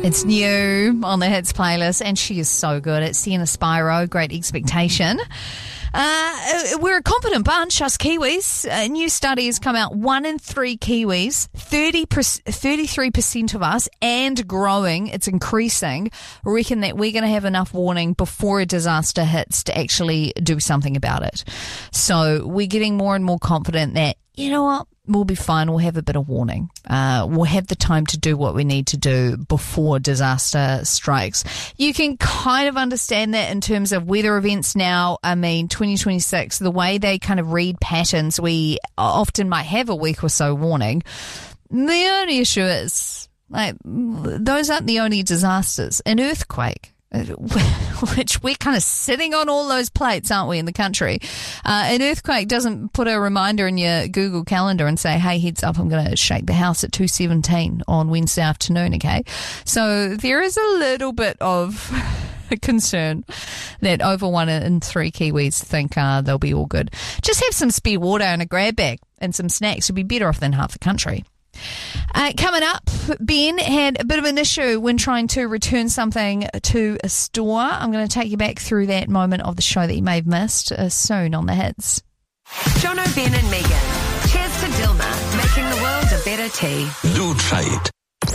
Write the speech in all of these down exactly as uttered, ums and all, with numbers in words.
It's new on the Hits playlist, and she is so good. It's Sienna Spiro, Great Expectation. Uh, we're a confident bunch, us Kiwis. A new study has come out. One in three Kiwis, thirty, thirty-three percent of us, and growing, it's increasing, reckon that we're going to have enough warning before a disaster hits to actually do something about it. So we're getting more and more confident that, you know what, we'll be fine. We'll have a bit of warning. Uh, we'll have the time to do what we need to do before disaster strikes. You can kind of understand that in terms of weather events now. I mean, twenty twenty-six, the way they kind of read patterns, we often might have a week or so warning. The only issue is, like, those aren't the only disasters. An earthquake, which we're kind of sitting on all those plates, aren't we, in the country? Uh, an earthquake doesn't put a reminder in your Google Calendar and say, hey, heads up, I'm going to shake the house at two seventeen on Wednesday afternoon, okay? So there is a little bit of concern that over one in three Kiwis think uh, they'll be all good. Just have some spare water and a grab bag and some snacks. You'll be better off than half the country. Uh, coming up, Ben had a bit of an issue when trying to return something to a store. I'm going to take you back through that moment of the show that you may have missed uh, soon on the Hits. Jono, Ben and Megan. Cheers to Dilma, making the world a better tea. Do try it.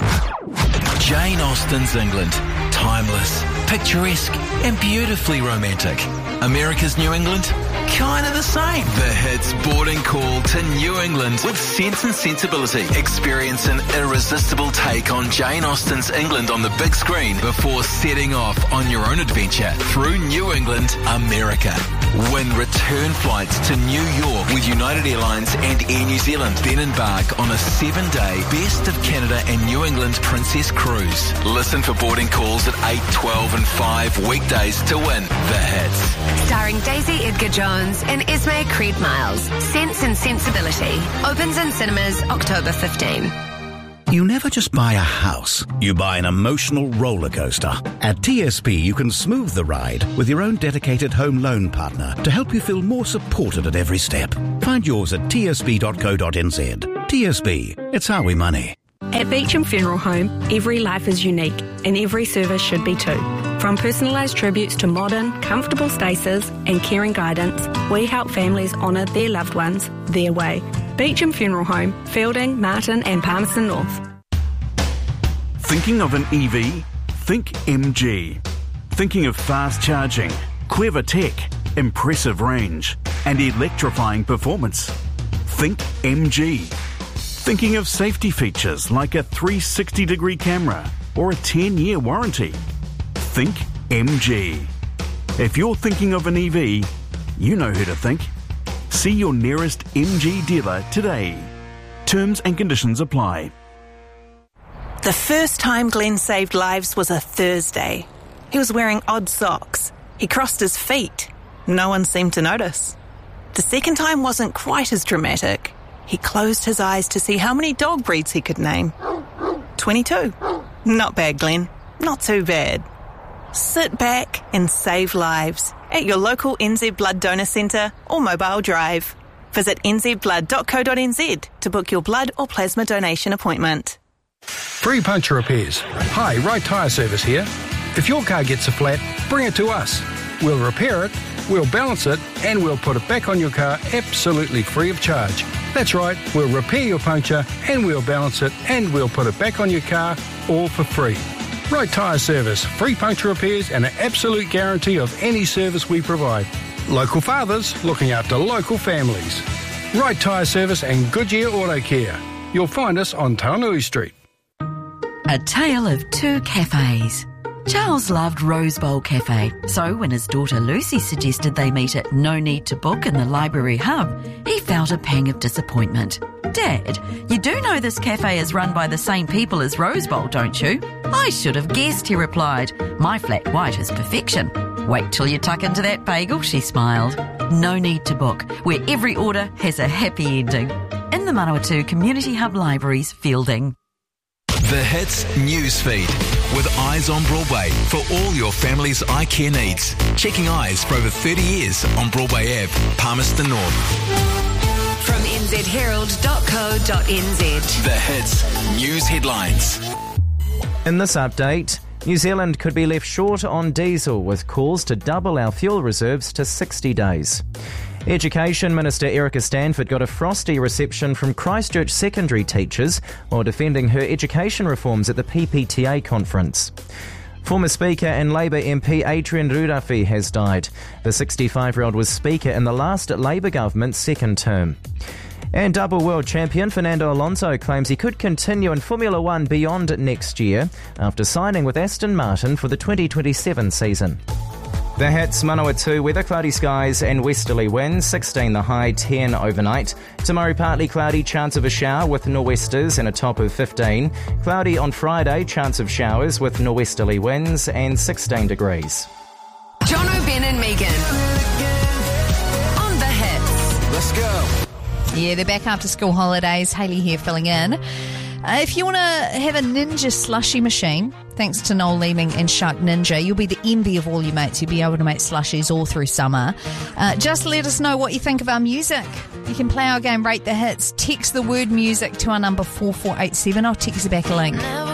Jane Austen's England. Timeless, picturesque and beautifully romantic. America's New England? Kind of the same. The Hits boarding call to New England with Sense and Sensibility. Experience an irresistible take on Jane Austen's England on the big screen before setting off on your own adventure through New England, America. Win return flights to New York with United Airlines and Air New Zealand. Then embark on a seven-day Best of Canada and New England Princess Cruise. Listen for boarding calls at eight, twelve and five weekdays to win The Hits. Starring Daisy Edgar Jones and Esme Creed Miles. Sense and Sensibility. Opens in cinemas October fifteenth. You never just buy a house, you buy an emotional roller coaster. At T S B, you can smooth the ride with your own dedicated home loan partner to help you feel more supported at every step. Find yours at t s b dot co dot n z. T S B, it's how we money. At Beecham Funeral Home, every life is unique and every service should be too. From personalised tributes to modern, comfortable spaces and caring guidance, we help families honour their loved ones their way. Beecham Funeral Home, Fielding, Martin and Palmerston North. Thinking of an E V? Think M G. Thinking of fast charging, clever tech, impressive range and electrifying performance? Think M G. Thinking of safety features like a three sixty degree camera or a ten year warranty? Think M G. If you're thinking of an E V, you know who to think. See your nearest M G dealer today. Terms and conditions apply. The first time Glenn saved lives was a Thursday. He was wearing odd socks. He crossed his feet. No one seemed to notice. The second time wasn't quite as dramatic. He closed his eyes to see how many dog breeds he could name. twenty-two. Not bad, Glenn. Not too bad. Sit back and save lives at your local N Z Blood Donor Centre or Mobile Drive. Visit n z blood dot co dot n z to book your blood or plasma donation appointment. Free puncture repairs. Hi, Right Tyre Service here. If your car gets a flat, bring it to us. We'll repair it, we'll balance it, and we'll put it back on your car absolutely free of charge. That's right, we'll repair your puncture and we'll balance it and we'll put it back on your car all for free. Right Tyre Service, free puncture repairs and an absolute guarantee of any service we provide. Local fathers looking after local families. Right Tyre Service and Goodyear Auto Care. You'll find us on Taunui Street. A tale of two cafes. Charles loved Rose Bowl Cafe, so when his daughter Lucy suggested they meet at No Need to Book in the Library Hub, he felt a pang of disappointment. Dad, you do know this cafe is run by the same people as Rose Bowl, don't you? I should have guessed, he replied. My flat white is perfection. Wait till you tuck into that bagel, she smiled. No Need to Book, where every order has a happy ending. In the Manawatu Community Hub Libraries, Fielding. The Hits newsfeed with Eyes on Broadway for all your family's eye care needs. Checking eyes for over thirty years on Broadway Ave, Palmerston North. From n z herald dot co dot n z. The Hits news headlines. In this update, New Zealand could be left short on diesel with calls to double our fuel reserves to sixty days. Education Minister Erica Stanford got a frosty reception from Christchurch secondary teachers while defending her education reforms at the P P T A conference. Former Speaker and Labour M P Adrian Rurafi has died. The sixty-five-year-old was Speaker in the last Labour government's second term. And double world champion Fernando Alonso claims he could continue in Formula One beyond next year after signing with Aston Martin for the twenty twenty-seven season. The Hits, Manawatu, weather, cloudy skies and westerly winds, sixteen the high, ten overnight. Tomorrow partly cloudy, chance of a shower with nor'westers and a top of fifteen. Cloudy on Friday, chance of showers with nor'westerly winds and sixteen degrees. John O'Ben and Megan on the Hits. Let's go. Yeah, they're back after school holidays. Hayley here filling in. Uh, if you want to have a Ninja slushy machine, thanks to Noel Leeming and Shark Ninja, you'll be the envy of all your mates. You'll be able to make slushies all through summer. Uh, just let us know what you think of our music. You can play our game, Rate the Hits. Text the word music to our number four four eight seven. I'll text you back a link.